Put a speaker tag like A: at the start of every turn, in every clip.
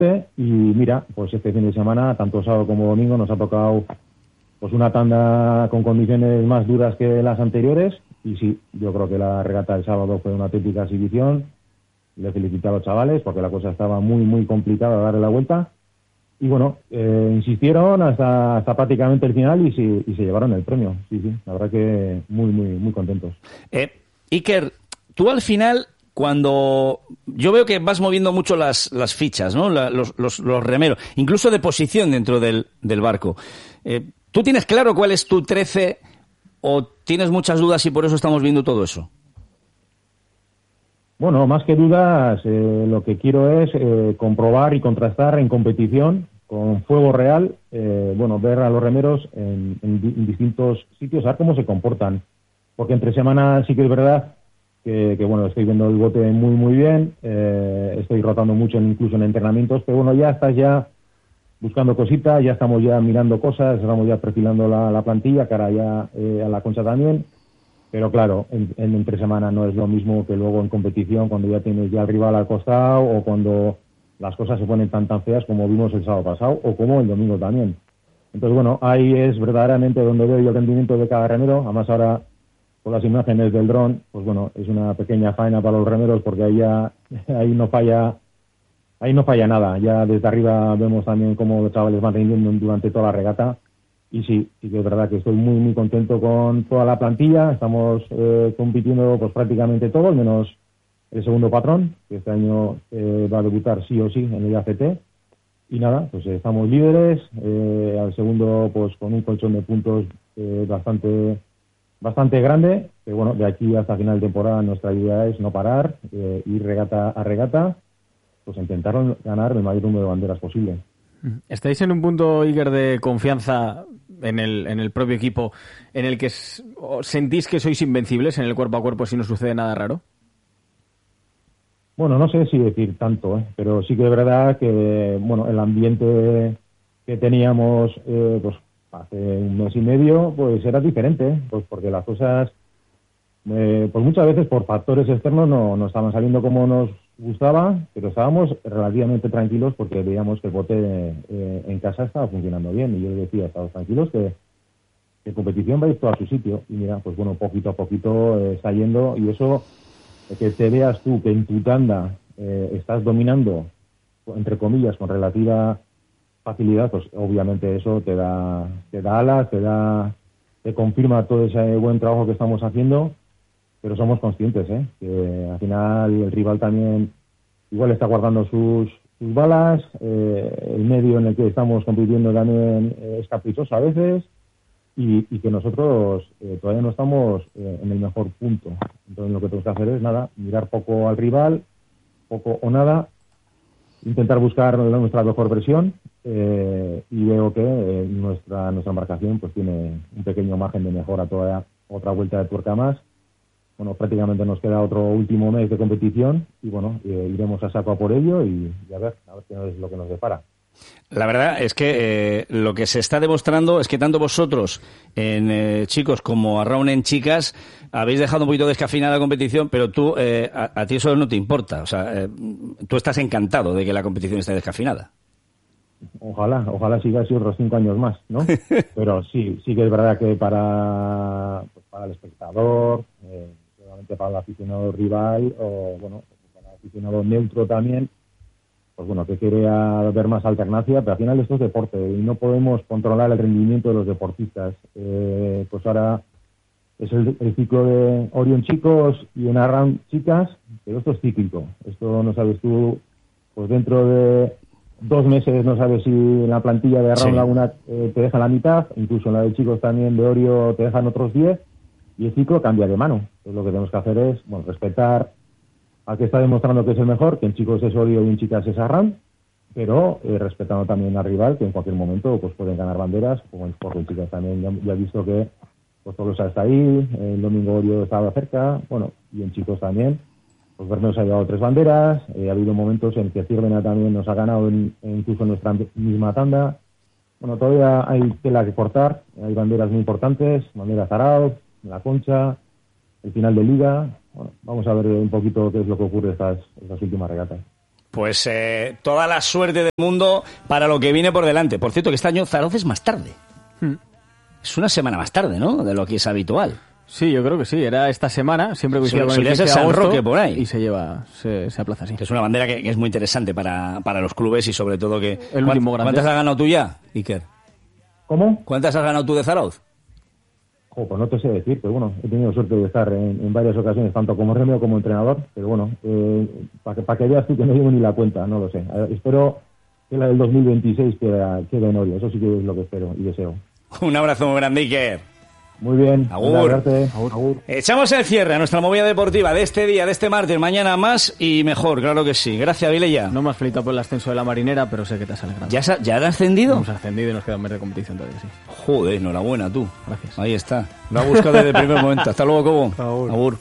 A: y mira, pues este fin de semana, tanto sábado como domingo, nos ha tocado pues una tanda con condiciones más duras que las anteriores, y sí, yo creo que la regata del sábado fue una típica exhibición. Le felicito a los chavales porque la cosa estaba muy, muy complicada darle la vuelta. Y bueno, insistieron hasta prácticamente el final y se llevaron el premio. Sí, la verdad que muy, muy, muy contentos.
B: Iker, tú al final, cuando yo veo que vas moviendo mucho las fichas, ¿no? Los remeros, incluso de posición dentro del barco. ¿Tú tienes claro cuál es tu 13 o tienes muchas dudas y por eso estamos viendo todo eso?
A: Bueno, más que dudas, lo que quiero es comprobar y contrastar en competición con fuego real, ver a los remeros en distintos sitios, a ver cómo se comportan. Porque entre semanas sí que es verdad que estoy viendo el bote muy, muy bien, estoy rotando mucho incluso en entrenamientos, pero bueno, ya estás ya buscando cositas, ya estamos ya mirando cosas, estamos ya perfilando la plantilla, cara ya a la concha también. Pero claro, en entre semana no es lo mismo que luego en competición, cuando ya tienes ya al rival al costado o cuando las cosas se ponen tan feas como vimos el sábado pasado o como el domingo también. Entonces, bueno, ahí es verdaderamente donde veo yo el rendimiento de cada remero. Además, ahora con las imágenes del dron, pues bueno, es una pequeña faena para los remeros porque ahí no falla nada. Ya desde arriba vemos también cómo los chavales van rindiendo durante toda la regata. Y sí que es verdad que estoy muy, muy contento con toda la plantilla. Estamos compitiendo pues prácticamente todos, menos el segundo patrón, que este año va a debutar sí o sí en el IACT. Y nada, pues estamos líderes. Al segundo, pues con un colchón de puntos bastante grande. Que bueno, de aquí hasta final de temporada nuestra idea es no parar, ir regata a regata, pues intentar ganar el mayor número de banderas posible.
C: ¿Estáis en un punto, Iker, de confianza en el propio equipo en el que sentís que sois invencibles en el cuerpo a cuerpo si no sucede nada raro?
A: Bueno, no sé si decir tanto, pero sí que es verdad que el ambiente que teníamos pues hace un mes y medio pues era diferente, pues porque las cosas pues muchas veces por factores externos no estaban saliendo como nos gustaba, pero estábamos relativamente tranquilos porque veíamos que el bote en casa estaba funcionando bien. Y yo decía, estamos tranquilos que competición va a ir todo a su sitio. Y mira, pues bueno, poquito a poquito está yendo. Y eso, que te veas tú que en tu tanda estás dominando, entre comillas, con relativa facilidad, pues obviamente eso te da alas, te confirma todo ese buen trabajo que estamos haciendo. Pero somos conscientes, que al final el rival también igual está guardando sus balas, el medio en el que estamos compitiendo también es caprichoso a veces y que nosotros todavía no estamos en el mejor punto. Entonces lo que tenemos que hacer es mirar poco al rival, poco o nada, intentar buscar nuestra mejor versión y veo que nuestra embarcación pues tiene un pequeño margen de mejora, todavía otra vuelta de tuerca más. Bueno, prácticamente nos queda otro último mes de competición y bueno, iremos a saco a por ello y a ver qué es lo que nos depara.
B: La verdad es que lo que se está demostrando es que tanto vosotros en chicos como Arraun en chicas habéis dejado un poquito descafeinada la competición, pero tú, a ti eso no te importa. O sea, tú estás encantado de que la competición esté descafeinada.
A: Ojalá siga así otros 5 años más, ¿no? Pero sí que es verdad que para el espectador, seguramente para el aficionado rival o para el aficionado neutro también, pues bueno, que quiere ver más alternancia, pero al final esto es deporte y no podemos controlar el rendimiento de los deportistas. Pues ahora es el ciclo de Orion chicos y en Arraun chicas, pero esto es cíclico. Esto no sabes tú, pues dentro de 2 meses no sabes si en la plantilla de Arraun Laguna te dejan la mitad, incluso en la de chicos también de Orio te dejan otros 10 y el ciclo cambia de mano. Entonces lo que tenemos que hacer es respetar al que está demostrando que es el mejor, que en chicos es Orio y en chicas es Arraun, pero respetando también al rival, que en cualquier momento pues pueden ganar banderas, como en sport en chicas también ya he visto que pues Tolosa está ahí, el domingo Orio estaba cerca, y en chicos también. Pues Bermeos ha llevado 3 banderas, ha habido momentos en que Círvena también nos ha ganado incluso en nuestra misma tanda. Bueno, todavía hay tela que cortar, hay banderas muy importantes, bandera Zarauz, La Concha, el final de Liga. Bueno, vamos a ver un poquito qué es lo que ocurre estas últimas regatas.
B: Pues toda la suerte del mundo para lo que viene por delante. Por cierto, que este año Zarauz es más tarde. Es una semana más tarde, ¿no? De lo que es habitual.
C: Sí, yo creo que sí. Era esta semana, siempre coincide con el 15 de
B: San
C: agosto,
B: Roque por ahí.
C: Y se aplaza así.
B: Que es una bandera que es muy interesante para los clubes y sobre todo que...
C: El último grande.
B: ¿Cuántas has ganado tú ya, Iker?
A: ¿Cómo?
B: ¿Cuántas has ganado tú de Zarauz?
A: Pues no te sé decir, pero bueno, he tenido suerte de estar en varias ocasiones, tanto como remio como entrenador, pero bueno, para que veas tú que no llevo ni la cuenta, no lo sé. Espero que la del 2026 quede en oro, eso sí que es lo que espero y deseo.
B: Un abrazo muy grande, Iker.
A: Muy bien.
B: Agur.
A: Agur.
B: Echamos el cierre a nuestra movida deportiva de este día, de este martes, mañana más y mejor, claro que sí. Gracias, Vilella.
C: No me has felicitado por el ascenso de la Marinera, pero sé que te has alegrado.
B: ¿Ya han ascendido?
C: Hemos ascendido y nos queda un mes de competición todavía, sí.
B: Joder, enhorabuena tú.
C: Gracias.
B: Ahí está. Lo ha buscado desde el primer momento. Hasta luego, Cobo. Agur.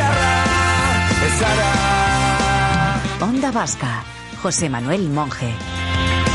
D: Onda Vasca, José Manuel Monge.